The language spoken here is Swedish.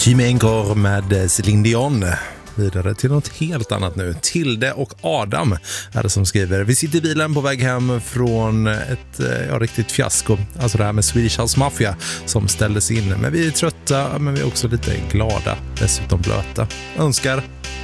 Team Encore med Céline Dion. Vidare till något helt annat nu. Tilde och Adam är det som skriver. Vi sitter i bilen på väg hem från ett riktigt fiasko. Alltså det här med Swedish House Mafia som ställdes in. Men vi är trötta, men vi är också lite glada. Dessutom blöta. Önskar